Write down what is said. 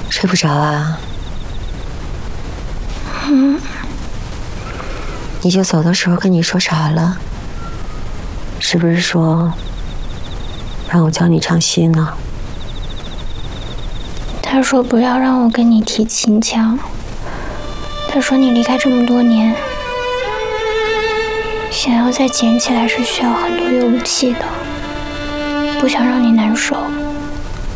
睡不着啊？你就走的时候跟你说啥了？是不是说让我教你唱戏呢？ 他说不要让我跟你提秦腔。他说你离开这么多年，想要再捡起来是需要很多勇气的，不想让你难受。